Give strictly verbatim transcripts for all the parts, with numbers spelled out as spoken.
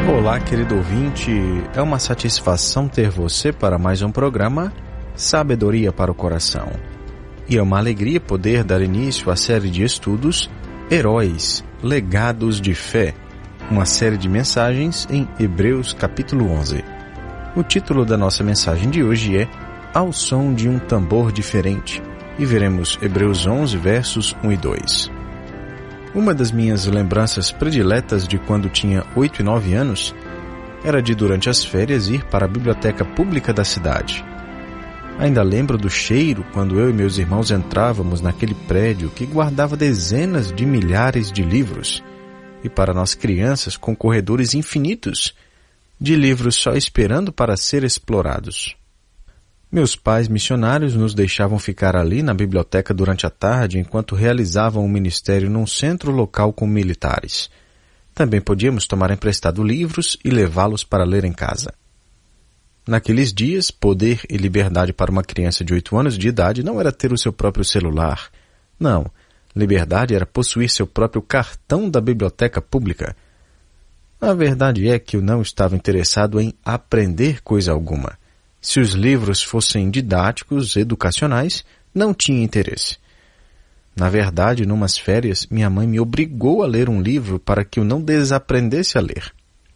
Olá, querido ouvinte, é uma satisfação ter você para mais um programa Sabedoria para o Coração. E é uma alegria poder dar início à série de estudos Heróis, Legados de Fé, uma série de mensagens em Hebreus capítulo onze. O título da nossa mensagem de hoje é Ao Som de um Tambor Diferente, e veremos Hebreus onze, versos um e dois. Uma das minhas lembranças prediletas de quando tinha oito e nove anos era de, durante as férias, ir para a biblioteca pública da cidade. Ainda lembro do cheiro quando eu e meus irmãos entrávamos naquele prédio que guardava dezenas de milhares de livros, e para nós crianças com corredores infinitos de livros só esperando para ser explorados. Meus pais missionários nos deixavam ficar ali na biblioteca durante a tarde enquanto realizavam o ministério num centro local com militares. Também podíamos tomar emprestado livros e levá-los para ler em casa. Naqueles dias, poder e liberdade para uma criança de oito anos de idade não era ter o seu próprio celular. Não, liberdade era possuir seu próprio cartão da biblioteca pública. A verdade é que eu não estava interessado em aprender coisa alguma. Se os livros fossem didáticos, educacionais, não tinha interesse. Na verdade, numas férias, minha mãe me obrigou a ler um livro para que eu não desaprendesse a ler.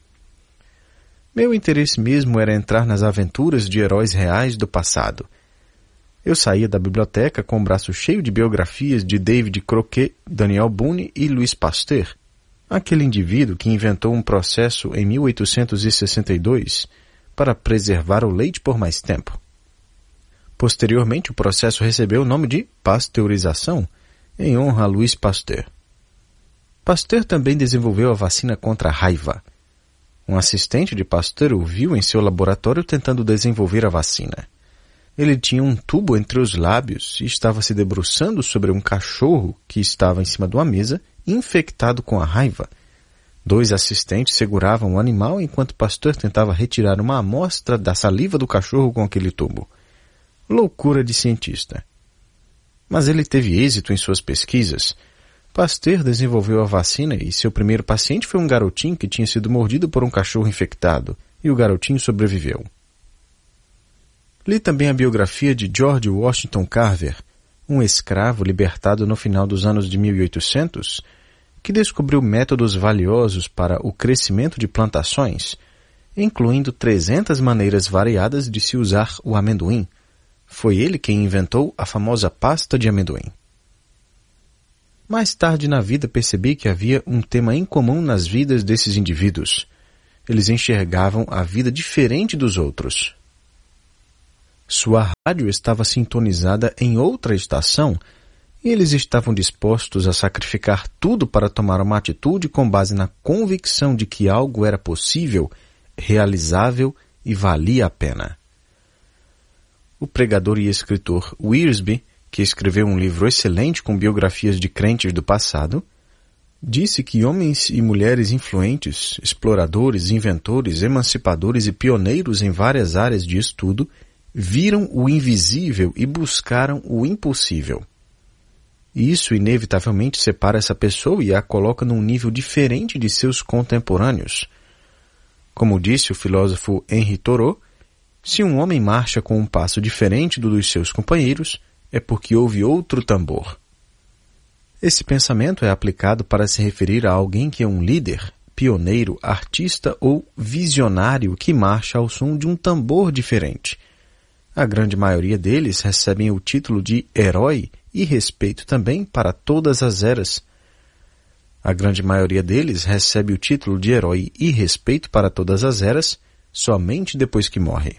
Meu interesse mesmo era entrar nas aventuras de heróis reais do passado. Eu saía da biblioteca com o braço cheio de biografias de David Croquet, Daniel Boone e Louis Pasteur, aquele indivíduo que inventou um processo em mil oitocentos e sessenta e dois para preservar o leite por mais tempo. Posteriormente, o processo recebeu o nome de pasteurização, em honra a Louis Pasteur. Pasteur também desenvolveu a vacina contra a raiva. Um assistente de Pasteur o viu em seu laboratório tentando desenvolver a vacina. Ele tinha um tubo entre os lábios e estava se debruçando sobre um cachorro que estava em cima de uma mesa, infectado com a raiva. Dois assistentes seguravam o animal enquanto Pasteur tentava retirar uma amostra da saliva do cachorro com aquele tubo. Loucura de cientista. Mas ele teve êxito em suas pesquisas. Pasteur desenvolveu a vacina e seu primeiro paciente foi um garotinho que tinha sido mordido por um cachorro infectado, e o garotinho sobreviveu. Li também a biografia de George Washington Carver, um escravo libertado no final dos anos de mil e oitocentos, que descobriu métodos valiosos para o crescimento de plantações, incluindo trezentas maneiras variadas de se usar o amendoim. Foi ele quem inventou a famosa pasta de amendoim. Mais tarde na vida percebi que havia um tema em comum nas vidas desses indivíduos. Eles enxergavam a vida diferente dos outros. Sua rádio estava sintonizada em outra estação e eles estavam dispostos a sacrificar tudo para tomar uma atitude com base na convicção de que algo era possível, realizável e valia a pena. O pregador e escritor Wiersbe, que escreveu um livro excelente com biografias de crentes do passado, disse que homens e mulheres influentes, exploradores, inventores, emancipadores e pioneiros em várias áreas de estudo viram o invisível e buscaram o impossível. Isso inevitavelmente separa essa pessoa e a coloca num nível diferente de seus contemporâneos. Como disse o filósofo Henri Thoreau, se um homem marcha com um passo diferente do dos seus companheiros, é porque houve outro tambor. Esse pensamento é aplicado para se referir a alguém que é um líder, pioneiro, artista ou visionário que marcha ao som de um tambor diferente. A grande maioria deles recebem o título de herói e respeito também para todas as eras. A grande maioria deles recebe o título de herói e respeito para todas as eras somente depois que morre.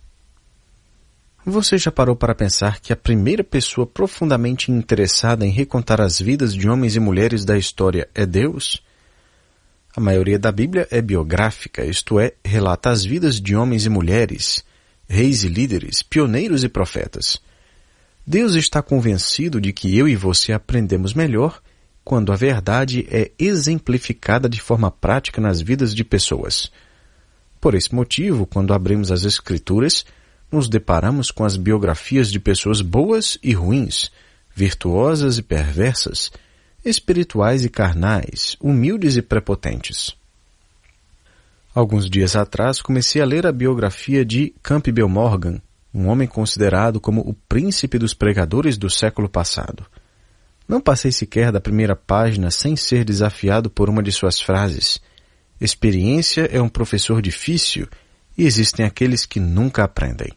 Você já parou para pensar que a primeira pessoa profundamente interessada em recontar as vidas de homens e mulheres da história é Deus? A maioria da Bíblia é biográfica, isto é, relata as vidas de homens e mulheres, reis e líderes, pioneiros e profetas. Deus está convencido de que eu e você aprendemos melhor quando a verdade é exemplificada de forma prática nas vidas de pessoas. Por esse motivo, quando abrimos as Escrituras, nos deparamos com as biografias de pessoas boas e ruins, virtuosas e perversas, espirituais e carnais, humildes e prepotentes. Alguns dias atrás comecei a ler a biografia de Campbell Morgan, um homem considerado como o príncipe dos pregadores do século passado. Não passei sequer da primeira página sem ser desafiado por uma de suas frases. Experiência é um professor difícil e existem aqueles que nunca aprendem.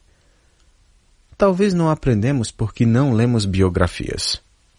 Talvez não aprendemos porque não lemos biografias.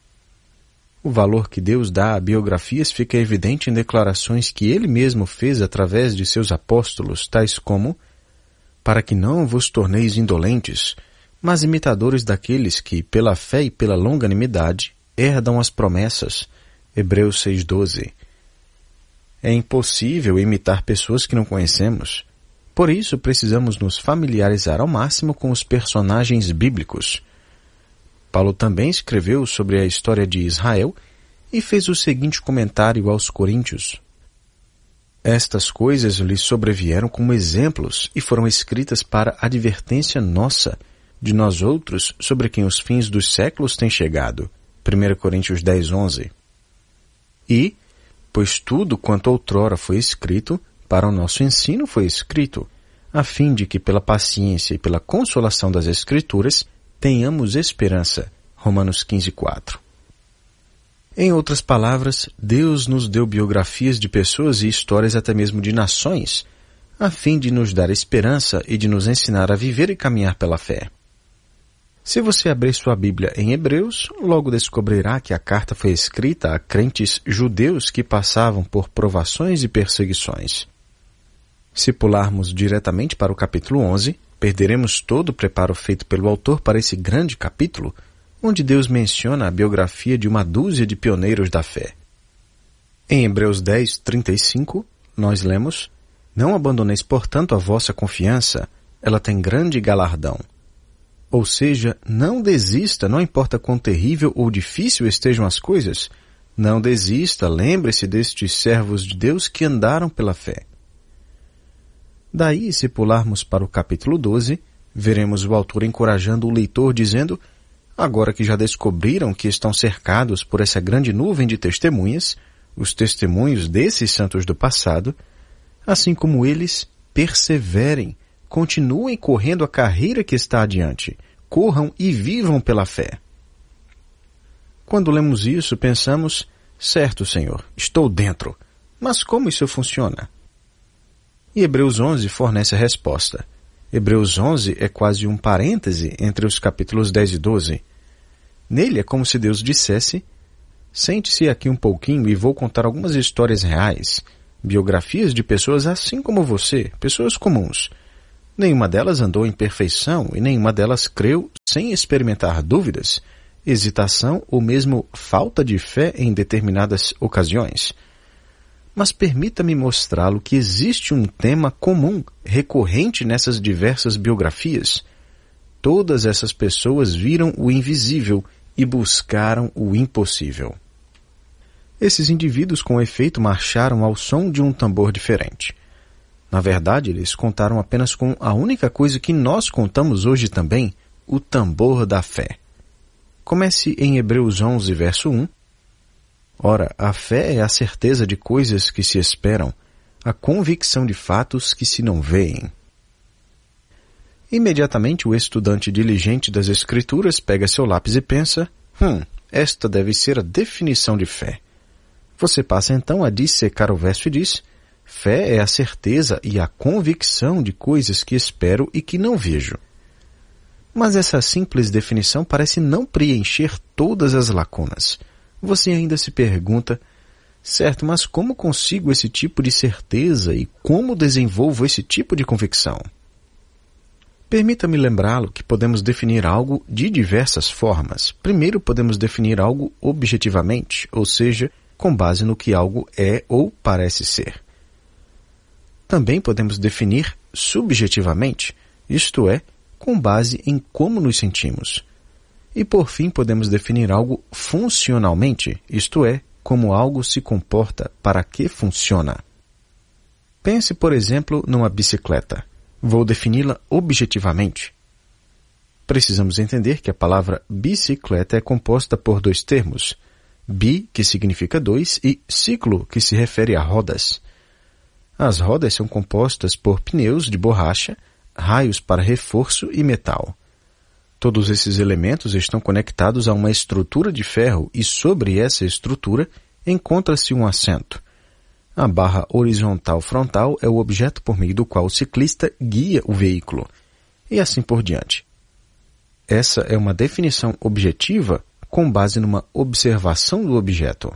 O valor que Deus dá a biografias fica evidente em declarações que Ele mesmo fez através de seus apóstolos, tais como: para que não vos torneis indolentes, mas imitadores daqueles que, pela fé e pela longanimidade, herdam as promessas. Hebreus seis, doze. É impossível imitar pessoas que não conhecemos. Por isso, precisamos nos familiarizar ao máximo com os personagens bíblicos. Paulo também escreveu sobre a história de Israel e fez o seguinte comentário aos Coríntios: estas coisas lhes sobrevieram como exemplos e foram escritas para advertência nossa, de nós outros, sobre quem os fins dos séculos têm chegado. primeira Coríntios dez, onze. E, pois tudo quanto outrora foi escrito, para o nosso ensino foi escrito, a fim de que pela paciência e pela consolação das Escrituras tenhamos esperança. Romanos quinze, quatro. Em outras palavras, Deus nos deu biografias de pessoas e histórias até mesmo de nações, a fim de nos dar esperança e de nos ensinar a viver e caminhar pela fé. Se você abrir sua Bíblia em Hebreus, logo descobrirá que a carta foi escrita a crentes judeus que passavam por provações e perseguições. Se pularmos diretamente para o capítulo onze, perderemos todo o preparo feito pelo autor para esse grande capítulo, onde Deus menciona a biografia de uma dúzia de pioneiros da fé. Em Hebreus dez, trinta e cinco, nós lemos: não abandoneis, portanto, a vossa confiança, ela tem grande galardão. Ou seja, não desista, não importa quão terrível ou difícil estejam as coisas, não desista, lembre-se destes servos de Deus que andaram pela fé. Daí, se pularmos para o capítulo doze, veremos o autor encorajando o leitor dizendo: agora que já descobriram que estão cercados por essa grande nuvem de testemunhas, os testemunhos desses santos do passado, assim como eles, perseverem, continuem correndo a carreira que está adiante, corram e vivam pela fé. Quando lemos isso, pensamos: certo, Senhor, estou dentro, mas como isso funciona? E Hebreus onze fornece a resposta. Hebreus onze é quase um parêntese entre os capítulos dez e doze. Nele é como se Deus dissesse: sente-se aqui um pouquinho e vou contar algumas histórias reais, biografias de pessoas assim como você, pessoas comuns. Nenhuma delas andou em perfeição e nenhuma delas creu sem experimentar dúvidas, hesitação ou mesmo falta de fé em determinadas ocasiões. Mas permita-me mostrá-lo que existe um tema comum, recorrente nessas diversas biografias. Todas essas pessoas viram o invisível e buscaram o impossível. Esses indivíduos, com efeito, marcharam ao som de um tambor diferente. Na verdade, eles contaram apenas com a única coisa que nós contamos hoje também, o tambor da fé. Comece em Hebreus onze, verso um. Ora, a fé é a certeza de coisas que se esperam, a convicção de fatos que se não veem. Imediatamente o estudante diligente das Escrituras pega seu lápis e pensa: hum, esta deve ser a definição de fé. Você passa então a dissecar o verso e diz: fé é a certeza e a convicção de coisas que espero e que não vejo. Mas essa simples definição parece não preencher todas as lacunas. Você ainda se pergunta: certo, mas como consigo esse tipo de certeza e como desenvolvo esse tipo de convicção? Permita-me lembrá-lo que podemos definir algo de diversas formas. Primeiro, podemos definir algo objetivamente, ou seja, com base no que algo é ou parece ser. Também podemos definir subjetivamente, isto é, com base em como nos sentimos. E por fim podemos definir algo funcionalmente, isto é, como algo se comporta, para que funciona. Pense, por exemplo, numa bicicleta. Vou defini-la objetivamente. Precisamos entender que a palavra bicicleta é composta por dois termos, bi, que significa dois, e ciclo, que se refere a rodas. As rodas são compostas por pneus de borracha, raios para reforço e metal. Todos esses elementos estão conectados a uma estrutura de ferro e sobre essa estrutura encontra-se um assento. A barra horizontal frontal é o objeto por meio do qual o ciclista guia o veículo, e assim por diante. Essa é uma definição objetiva com base numa observação do objeto.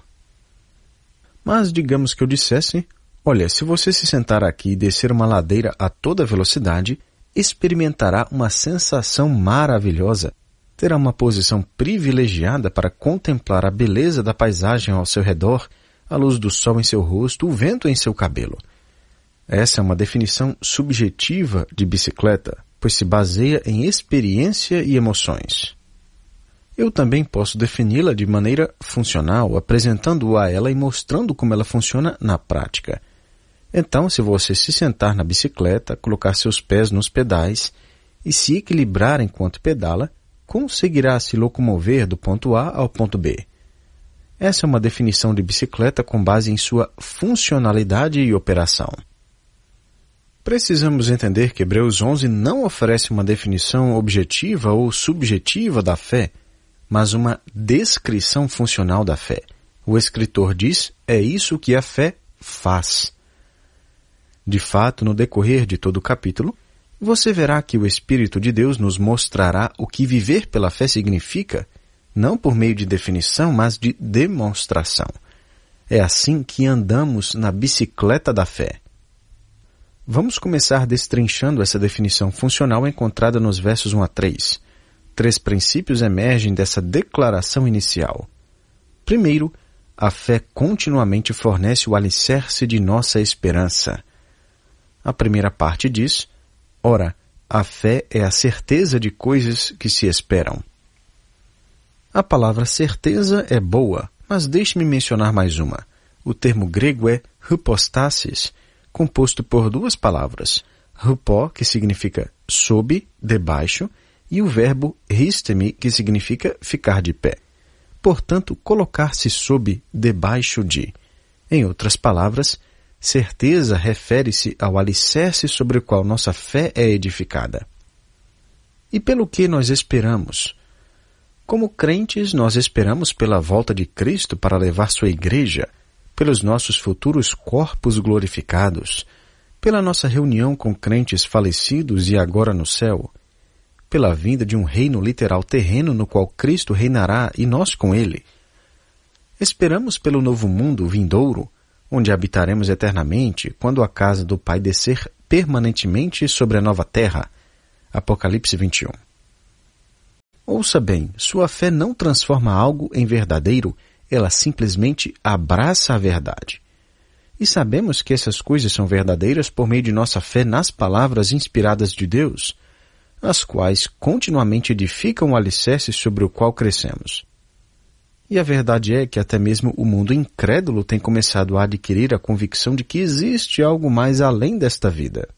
Mas digamos que eu dissesse, olha, se você se sentar aqui e descer uma ladeira a toda velocidade, experimentará uma sensação maravilhosa, terá uma posição privilegiada para contemplar a beleza da paisagem ao seu redor, a luz do sol em seu rosto, o vento em seu cabelo. Essa é uma definição subjetiva de bicicleta, pois se baseia em experiência e emoções. Eu também posso defini-la de maneira funcional, apresentando-a a ela e mostrando como ela funciona na prática. Então, se você se sentar na bicicleta, colocar seus pés nos pedais e se equilibrar enquanto pedala, conseguirá se locomover do ponto A ao ponto B. Essa é uma definição de bicicleta com base em sua funcionalidade e operação. Precisamos entender que Hebreus onze não oferece uma definição objetiva ou subjetiva da fé, mas uma descrição funcional da fé. O escritor diz, é isso que a fé faz. De fato, no decorrer de todo o capítulo, você verá que o Espírito de Deus nos mostrará o que viver pela fé significa, não por meio de definição, mas de demonstração. É assim que andamos na bicicleta da fé. Vamos começar destrinchando essa definição funcional encontrada nos versos um a três. Três princípios emergem dessa declaração inicial. Primeiro, a fé continuamente fornece o alicerce de nossa esperança. A primeira parte diz, ora, a fé é a certeza de coisas que se esperam. A palavra certeza é boa, mas deixe-me mencionar mais uma. O termo grego é hypostasis, composto por duas palavras, hypo, que significa sob, debaixo, e o verbo histemi, que significa ficar de pé. Portanto, colocar-se sob, debaixo de. Em outras palavras, certeza refere-se ao alicerce sobre o qual nossa fé é edificada. E pelo que nós esperamos? Como crentes, nós esperamos pela volta de Cristo para levar sua igreja, pelos nossos futuros corpos glorificados, pela nossa reunião com crentes falecidos e agora no céu, pela vinda de um reino literal terreno no qual Cristo reinará e nós com ele. Esperamos pelo novo mundo vindouro, onde habitaremos eternamente, quando a casa do Pai descer permanentemente sobre a nova terra. Apocalipse vinte e um. Ouça bem, sua fé não transforma algo em verdadeiro, ela simplesmente abraça a verdade. E sabemos que essas coisas são verdadeiras por meio de nossa fé nas palavras inspiradas de Deus, as quais continuamente edificam o alicerce sobre o qual crescemos. E a verdade é que até mesmo o mundo incrédulo tem começado a adquirir a convicção de que existe algo mais além desta vida.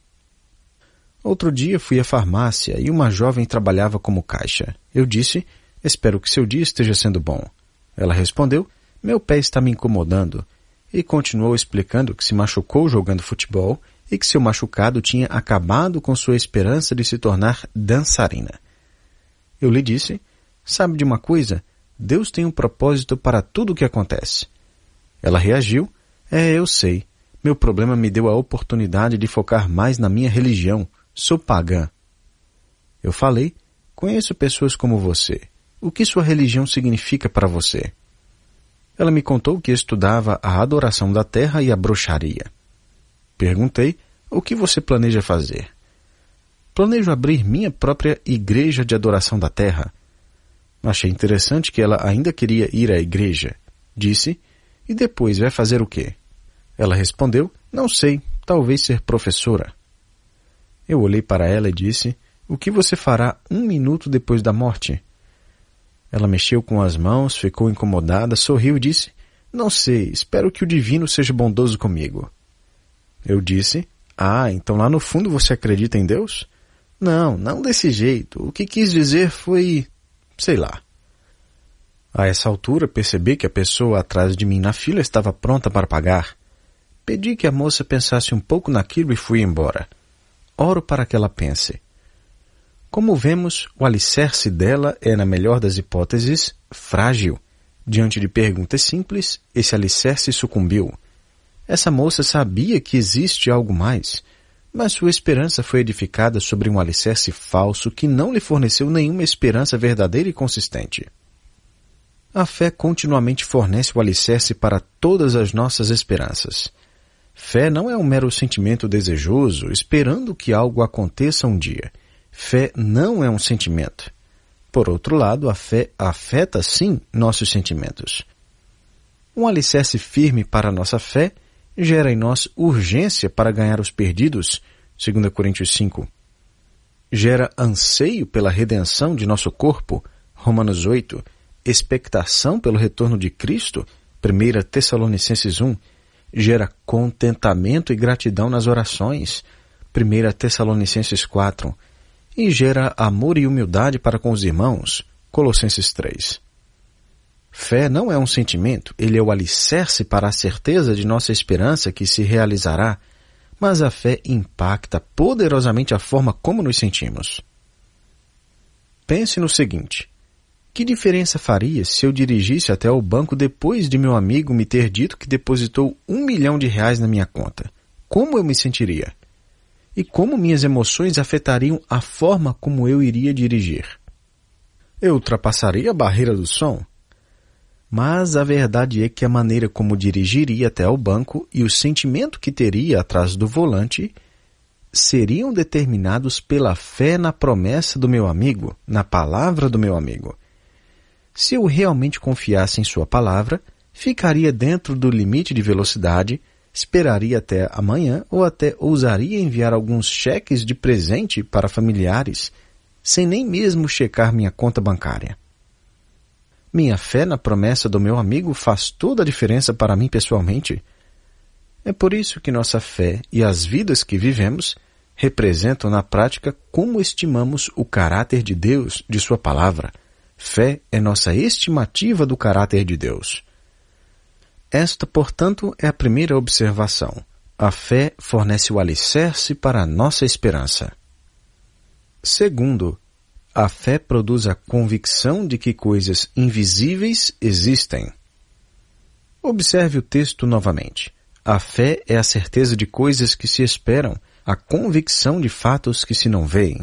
Outro dia fui à farmácia e uma jovem trabalhava como caixa. Eu disse, espero que seu dia esteja sendo bom. Ela respondeu, meu pé está me incomodando, e continuou explicando que se machucou jogando futebol e que seu machucado tinha acabado com sua esperança de se tornar dançarina. Eu lhe disse, sabe de uma coisa? Deus tem um propósito para tudo o que acontece. Ela reagiu, é, eu sei, meu problema me deu a oportunidade de focar mais na minha religião, sou pagã. Eu falei, conheço pessoas como você. O que sua religião significa para você? Ela me contou que estudava a adoração da terra e a bruxaria. Perguntei, o que você planeja fazer? Planejo abrir minha própria igreja de adoração da terra. Achei interessante que ela ainda queria ir à igreja. Disse, e depois vai fazer o quê? Ela respondeu, não sei, talvez ser professora. Eu olhei para ela e disse, o que você fará um minuto depois da morte? Ela mexeu com as mãos, ficou incomodada, sorriu e disse, não sei, espero que o divino seja bondoso comigo. Eu disse, ah, então lá no fundo você acredita em Deus? Não, não desse jeito. O que quis dizer foi, sei lá. A essa altura percebi que a pessoa atrás de mim na fila estava pronta para pagar. Pedi que a moça pensasse um pouco naquilo e fui embora. Oro para que ela pense. Como vemos, o alicerce dela é, na melhor das hipóteses, frágil. Diante de perguntas simples, esse alicerce sucumbiu. Essa moça sabia que existe algo mais, mas sua esperança foi edificada sobre um alicerce falso que não lhe forneceu nenhuma esperança verdadeira e consistente. A fé continuamente fornece o alicerce para todas as nossas esperanças. Fé não é um mero sentimento desejoso, esperando que algo aconteça um dia. Fé não é um sentimento. Por outro lado, a fé afeta, sim, nossos sentimentos. Um alicerce firme para a nossa fé gera em nós urgência para ganhar os perdidos, segundo Coríntios cinco. Gera anseio pela redenção de nosso corpo, Romanos oito. Expectação pelo retorno de Cristo, primeira Tessalonicenses um. Gera contentamento e gratidão nas orações, primeira Tessalonicenses quatro. E gera amor e humildade para com os irmãos, Colossenses três. Fé não é um sentimento, ele é o alicerce para a certeza de nossa esperança que se realizará, mas a fé impacta poderosamente a forma como nos sentimos. Pense no seguinte: que diferença faria se eu dirigisse até o banco depois de meu amigo me ter dito que depositou um milhão de reais na minha conta? Como eu me sentiria? E como minhas emoções afetariam a forma como eu iria dirigir? Eu ultrapassaria a barreira do som? Mas a verdade é que a maneira como dirigiria até ao banco e o sentimento que teria atrás do volante seriam determinados pela fé na promessa do meu amigo, na palavra do meu amigo. Se eu realmente confiasse em sua palavra, ficaria dentro do limite de velocidade, esperaria até amanhã ou até ousaria enviar alguns cheques de presente para familiares, sem nem mesmo checar minha conta bancária. Minha fé na promessa do meu amigo faz toda a diferença para mim pessoalmente. É por isso que nossa fé e as vidas que vivemos representam na prática como estimamos o caráter de Deus, de sua palavra. Fé é nossa estimativa do caráter de Deus. Esta, portanto, é a primeira observação. A fé fornece o alicerce para a nossa esperança. Segundo, a fé produz a convicção de que coisas invisíveis existem. Observe o texto novamente. A fé é a certeza de coisas que se esperam, a convicção de fatos que se não veem.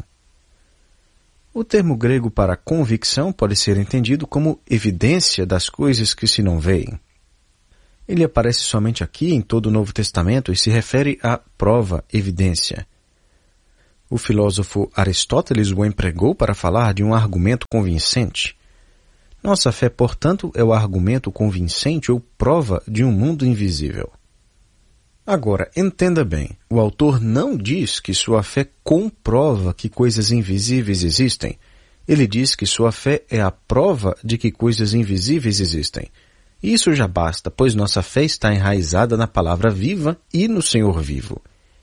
O termo grego para convicção pode ser entendido como evidência das coisas que se não veem. Ele aparece somente aqui em todo o Novo Testamento e se refere à prova, evidência. O filósofo Aristóteles o empregou para falar de um argumento convincente. Nossa fé, portanto, é o argumento convincente ou prova de um mundo invisível. Agora, entenda bem, o autor não diz que sua fé comprova que coisas invisíveis existem. Ele diz que sua fé é a prova de que coisas invisíveis existem. Isso já basta, pois nossa fé está enraizada na palavra viva e no Senhor vivo.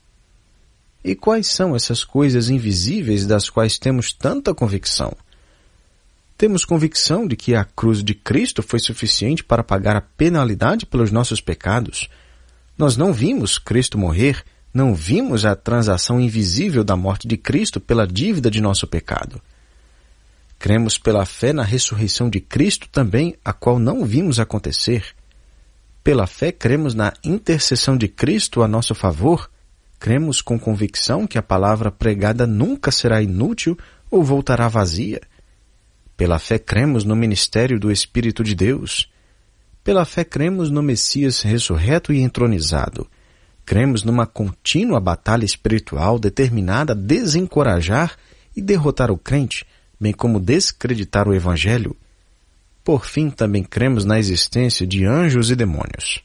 E quais são essas coisas invisíveis das quais temos tanta convicção? Temos convicção de que a cruz de Cristo foi suficiente para pagar a penalidade pelos nossos pecados. Nós não vimos Cristo morrer, não vimos a transação invisível da morte de Cristo pela dívida de nosso pecado. Cremos pela fé na ressurreição de Cristo também, a qual não vimos acontecer. Pela fé cremos na intercessão de Cristo a nosso favor. Cremos com convicção que a palavra pregada nunca será inútil ou voltará vazia. Pela fé cremos no ministério do Espírito de Deus. Pela fé cremos no Messias ressurreto e entronizado. Cremos numa contínua batalha espiritual determinada a desencorajar e derrotar o crente, bem como descreditar o Evangelho. Por fim, também cremos na existência de anjos e demônios.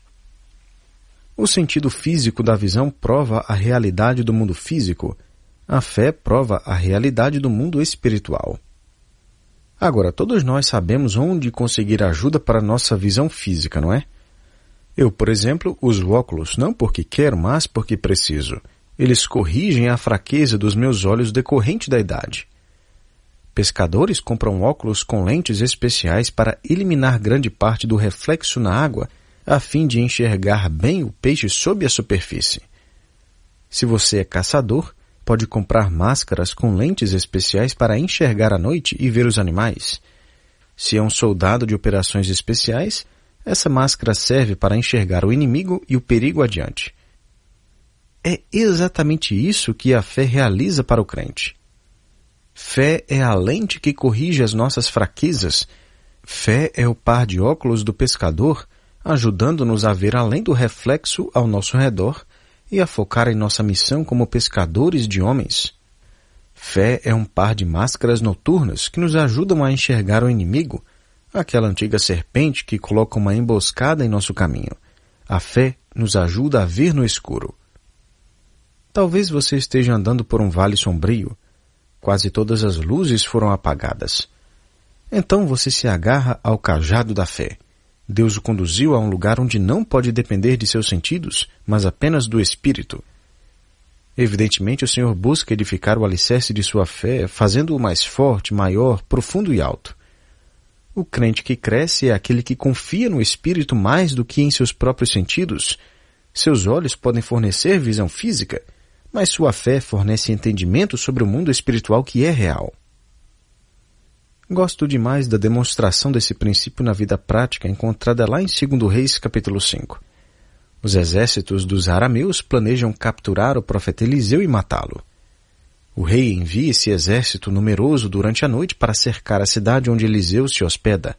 O sentido físico da visão prova a realidade do mundo físico. A fé prova a realidade do mundo espiritual. Agora, todos nós sabemos onde conseguir ajuda para nossa visão física, não é? Eu, por exemplo, uso óculos não porque quero, mas porque preciso. Eles corrigem a fraqueza dos meus olhos decorrente da idade. Pescadores compram óculos com lentes especiais para eliminar grande parte do reflexo na água, a fim de enxergar bem o peixe sob a superfície. Se você é caçador, pode comprar máscaras com lentes especiais para enxergar à noite e ver os animais. Se é um soldado de operações especiais, essa máscara serve para enxergar o inimigo e o perigo adiante. É exatamente isso que a fé realiza para o crente. Fé é a lente que corrige as nossas fraquezas. Fé é o par de óculos do pescador, ajudando-nos a ver além do reflexo ao nosso redor e a focar em nossa missão como pescadores de homens. Fé é um par de máscaras noturnas que nos ajudam a enxergar o inimigo, aquela antiga serpente que coloca uma emboscada em nosso caminho. A fé nos ajuda a ver no escuro. Talvez você esteja andando por um vale sombrio. Quase todas as luzes foram apagadas. Então você se agarra ao cajado da fé. Deus o conduziu a um lugar onde não pode depender de seus sentidos, mas apenas do Espírito. Evidentemente, o Senhor busca edificar o alicerce de sua fé, fazendo-o mais forte, maior, profundo e alto. O crente que cresce é aquele que confia no Espírito mais do que em seus próprios sentidos. Seus olhos podem fornecer visão física, mas sua fé fornece entendimento sobre o mundo espiritual que é real. Gosto demais da demonstração desse princípio na vida prática encontrada lá em Segundo Reis, capítulo cinco. Os exércitos dos arameus planejam capturar o profeta Eliseu e matá-lo. O rei envia esse exército numeroso durante a noite para cercar a cidade onde Eliseu se hospeda.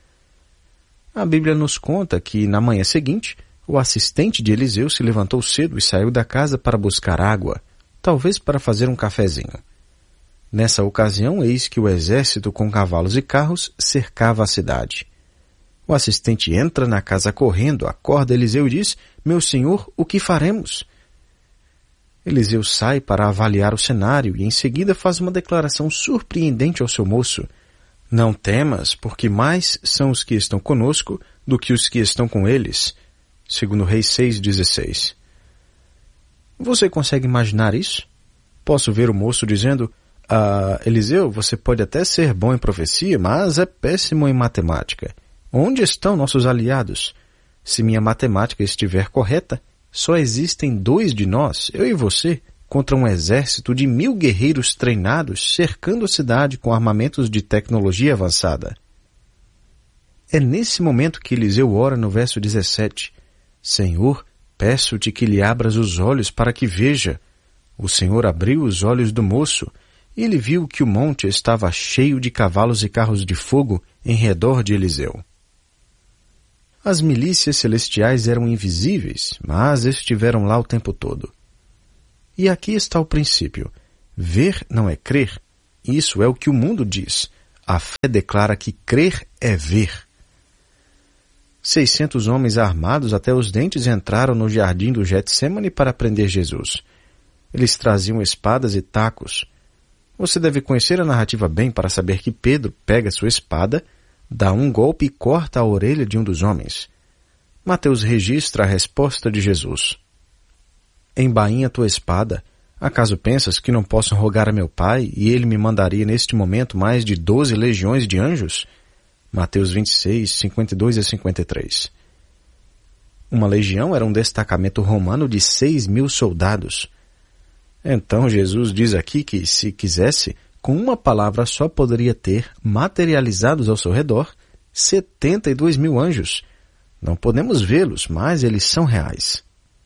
A Bíblia nos conta que, na manhã seguinte, o assistente de Eliseu se levantou cedo e saiu da casa para buscar água, talvez para fazer um cafezinho. Nessa ocasião, eis que o exército com cavalos e carros cercava a cidade. O assistente entra na casa correndo, acorda Eliseu e diz: "Meu senhor, o que faremos?" Eliseu sai para avaliar o cenário e em seguida faz uma declaração surpreendente ao seu moço: "Não temas, porque mais são os que estão conosco do que os que estão com eles." Segundo Reis seis, dezesseis. Você consegue imaginar isso? Posso ver o moço dizendo: "Ah, Eliseu, você pode até ser bom em profecia, mas é péssimo em matemática. Onde estão nossos aliados? Se minha matemática estiver correta, só existem dois de nós, eu e você, contra um exército de mil guerreiros treinados cercando a cidade com armamentos de tecnologia avançada." É nesse momento que Eliseu ora no verso dezessete. "Senhor, peço-te que lhe abras os olhos para que veja." O Senhor abriu os olhos do moço e ele viu que o monte estava cheio de cavalos e carros de fogo em redor de Eliseu. As milícias celestiais eram invisíveis, mas estiveram lá o tempo todo. E aqui está o princípio. Ver não é crer. Isso é o que o mundo diz. A fé declara que crer é ver. Seiscentos homens armados até os dentes entraram no jardim do Getsêmani para prender Jesus. Eles traziam espadas e tacos. Você deve conhecer a narrativa bem para saber que Pedro pega sua espada, dá um golpe e corta a orelha de um dos homens. Mateus registra a resposta de Jesus: "Embainha tua espada. Acaso pensas que não posso rogar a meu Pai e ele me mandaria neste momento mais de doze legiões de anjos?" Mateus vinte e seis, cinquenta e dois a cinquenta e três. Uma legião era um destacamento romano de seis mil soldados. Então Jesus diz aqui que, se quisesse, com uma palavra só poderia ter, materializados ao seu redor, setenta e dois mil anjos. Não podemos vê-los, mas eles são reais.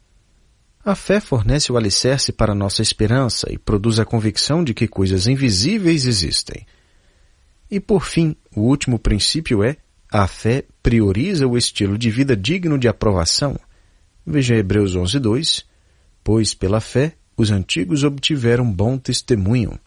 A fé fornece o alicerce para nossa esperança e produz a convicção de que coisas invisíveis existem. E por fim, o último princípio é: a fé prioriza o estilo de vida digno de aprovação. Veja Hebreus onze, dois. Pois pela fé os antigos obtiveram bom testemunho.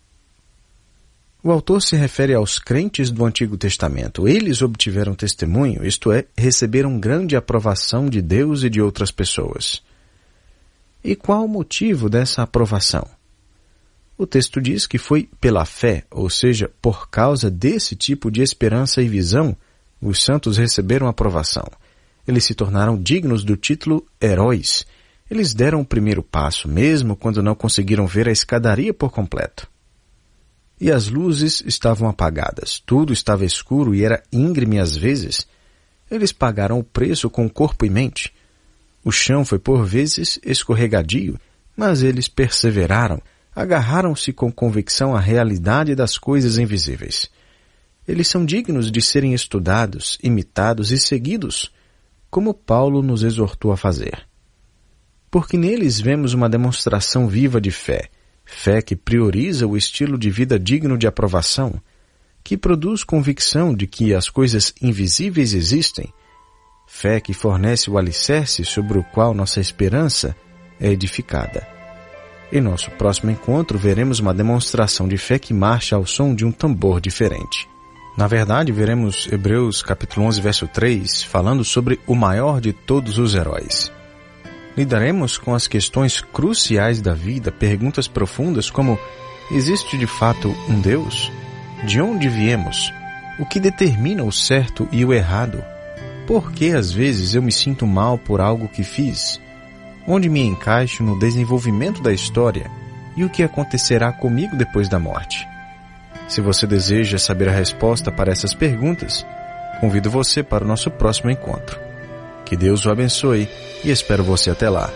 O autor se refere aos crentes do Antigo Testamento. Eles obtiveram testemunho, isto é, receberam grande aprovação de Deus e de outras pessoas. E qual o motivo dessa aprovação? O texto diz que foi pela fé, ou seja, por causa desse tipo de esperança e visão, os santos receberam aprovação. Eles se tornaram dignos do título heróis. Eles deram o primeiro passo, mesmo quando não conseguiram ver a escadaria por completo. E as luzes estavam apagadas, tudo estava escuro e era íngreme às vezes. Eles pagaram o preço com corpo e mente. O chão foi por vezes escorregadio, mas eles perseveraram, agarraram-se com convicção à realidade das coisas invisíveis. Eles são dignos de serem estudados, imitados e seguidos, como Paulo nos exortou a fazer. Porque neles vemos uma demonstração viva de fé, fé que prioriza o estilo de vida digno de aprovação, que produz convicção de que as coisas invisíveis existem, fé que fornece o alicerce sobre o qual nossa esperança é edificada. Em nosso próximo encontro, veremos uma demonstração de fé que marcha ao som de um tambor diferente. Na verdade, veremos Hebreus capítulo onze, verso três, falando sobre o maior de todos os heróis. Lidaremos com as questões cruciais da vida, perguntas profundas como: existe de fato um Deus? De onde viemos? O que determina o certo e o errado? Por que às vezes eu me sinto mal por algo que fiz? Onde me encaixo no desenvolvimento da história? E o que acontecerá comigo depois da morte? Se você deseja saber a resposta para essas perguntas, convido você para o nosso próximo encontro. Que Deus o abençoe e espero você até lá.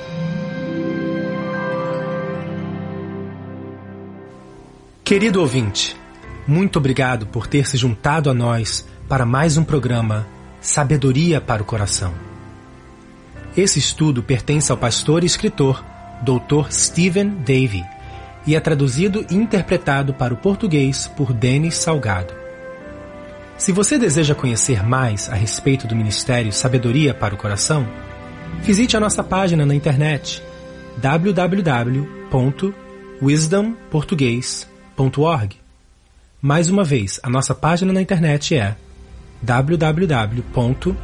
Querido ouvinte, muito obrigado por ter se juntado a nós para mais um programa Sabedoria para o Coração. Esse estudo pertence ao pastor e escritor doutor Stephen Davey e é traduzido e interpretado para o português por Denis Salgado. Se você deseja conhecer mais a respeito do Ministério Sabedoria para o Coração, visite a nossa página na internet w w w ponto wisdom português ponto org. Mais uma vez, a nossa página na internet é w w w ponto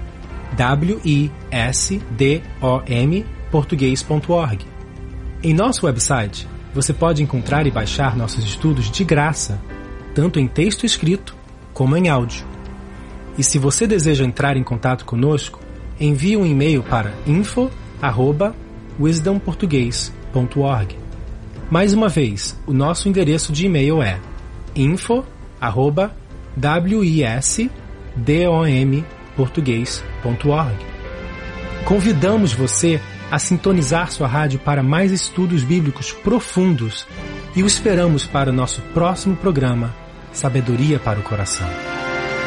wisdom português ponto org. Em nosso website, você pode encontrar e baixar nossos estudos de graça, tanto em texto escrito como em áudio. E se você deseja entrar em contato conosco, envie um e-mail para info arroba wisdom português ponto org. Mais uma vez, o nosso endereço de e-mail é info arroba wisdom português ponto org. Convidamos você a sintonizar sua rádio para mais estudos bíblicos profundos e o esperamos para o nosso próximo programa Sabedoria para o Coração.